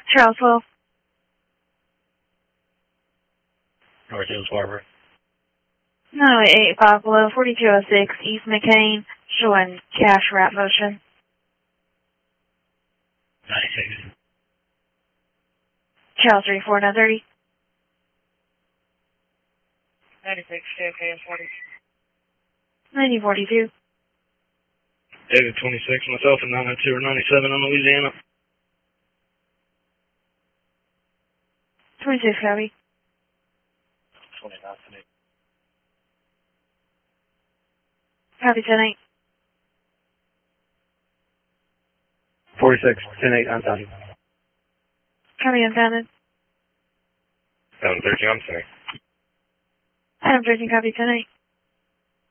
Charles 12. North Hills Barber. 985 below 4206 East McCain, showing cash wrap motion. 96. Charles 34, 930. 96, JFK and 40. 9042. David 26, myself at 902 or 97 on Louisiana. 26, copy. 29, Copy 10-8. 46, 10-8, unsounded. Copy unsounded. 713, I'm sorry. Adam 13, copy 10-8.